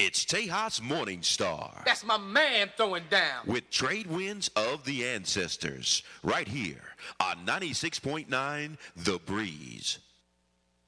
It's Tejas Morningstar. That's my man throwing down. With trade winds of the ancestors. Right here on 96.9 The Breeze.